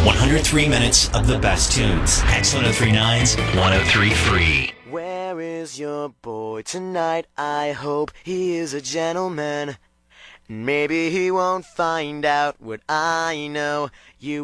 103 minutes of the best tunes. X1039's 1033. Where is your boy tonight? I hope he is a gentleman. Maybe he won't find out what I know. You